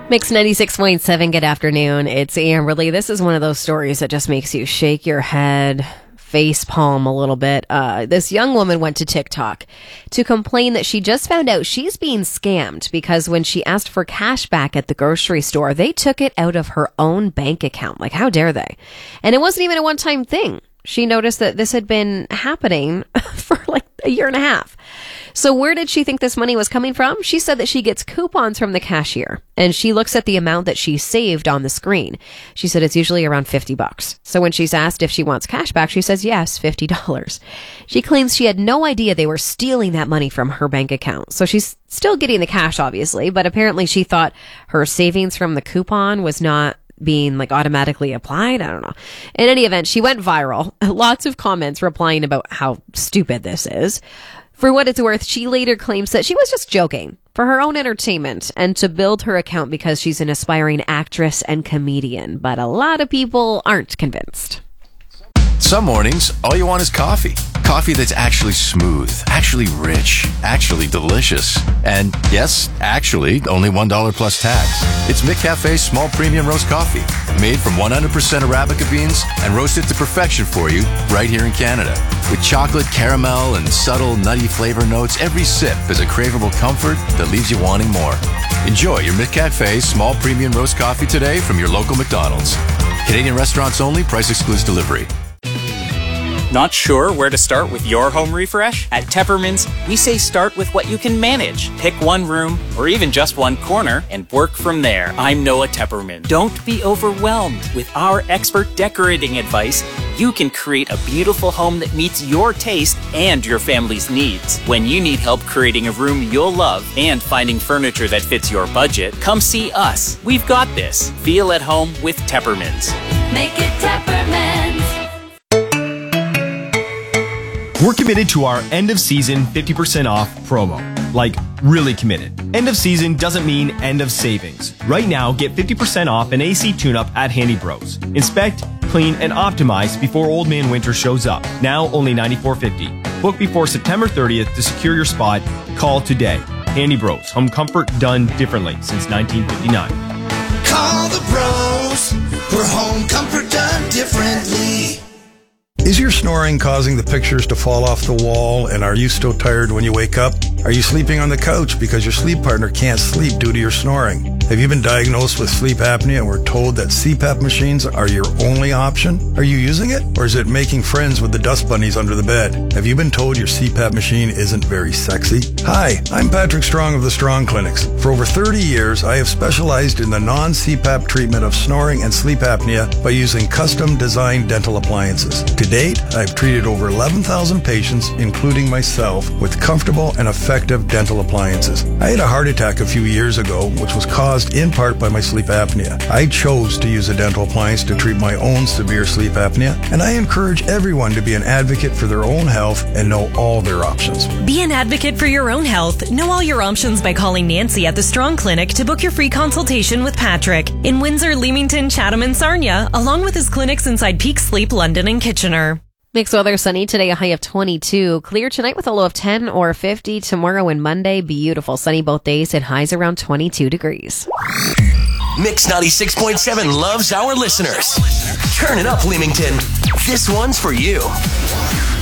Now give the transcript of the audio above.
Mix 96.7, good afternoon. It's Amberly. This is one of those stories that just makes you shake your head, face palm a little bit. This young woman went to TikTok to complain that she just found out she's being scammed because when she asked for cash back at the grocery store, they took it out of her own bank account. Like, how dare they? And it wasn't even a one-time thing. She noticed that this had been happening for like a year and a half. So where did she think this money was coming from? She said that she gets coupons from the cashier and she looks at the amount that she saved on the screen. She said it's usually around $50. So when she's asked if she wants cash back, she says yes, $50. She claims she had no idea they were stealing that money from her bank account. So she's still getting the cash, obviously, but apparently she thought her savings from the coupon was not being like automatically applied. I don't know. In any event, she went viral. Lots of comments replying about how stupid this is. For what it's worth, she later claims that she was just joking for her own entertainment and to build her account because she's an aspiring actress and comedian. But a lot of people aren't convinced. Some mornings, all you want is coffee. Coffee that's actually smooth, actually rich, actually delicious. And yes, actually, only $1 plus tax. It's McCafe's small premium roast coffee, made from 100% Arabica beans and roasted to perfection for you right here in Canada. With chocolate, caramel, and subtle nutty flavor notes, every sip is a craveable comfort that leaves you wanting more. Enjoy your McCafe small premium roast coffee today from your local McDonald's. Canadian restaurants only, price excludes delivery. Not sure where to start with your home refresh? At Tepperman's, we say start with what you can manage. Pick one room or even just one corner and work from there. I'm Noah Tepperman. Don't be overwhelmed. With our expert decorating advice, you can create a beautiful home that meets your taste and your family's needs. When you need help creating a room you'll love and finding furniture that fits your budget, come see us. We've got this. Feel at home with Tepperman's. Make it Tepperman's. We're committed to our end of season 50% off promo. Like, really committed. End of season doesn't mean end of savings. Right now, get 50% off an AC tune-up at Handy Bros. Inspect, clean, and optimize before Old Man Winter shows up. Now only $94.50. Book before September 30th to secure your spot. Call today. Handy Bros. Home comfort done differently since 1959. Call the bros for home comfort done differently. Is your snoring causing the pictures to fall off the wall, and are you still tired when you wake up? Are you sleeping on the couch because your sleep partner can't sleep due to your snoring? Have you been diagnosed with sleep apnea and were told that CPAP machines are your only option? Are you using it, or is it making friends with the dust bunnies under the bed? Have you been told your CPAP machine isn't very sexy? Hi, I'm Patrick Strong of the Strong Clinics. For over 30 years, I have specialized in the non-CPAP treatment of snoring and sleep apnea by using custom-designed dental appliances. To date, I've treated over 11,000 patients, including myself, with comfortable and effective dental appliances. I had a heart attack a few years ago, which was caused in part by my sleep apnea. I chose to use a dental appliance to treat my own severe sleep apnea, and I encourage everyone to be an advocate for their own health and know all their options. Be an advocate for your own health. Know all your options by calling Nancy at the Strong Clinic to book your free consultation with Patrick in Windsor, Leamington, Chatham, and Sarnia, along with his clinics inside Peak Sleep, London, and Kitchener. Mixed weather, sunny today, a high of 22. Clear tonight with a low of 10 or 50. Tomorrow and Monday, beautiful, sunny both days at highs around 22 degrees. Mix 96.7 loves our listeners. Turn it up, Leamington. This one's for you.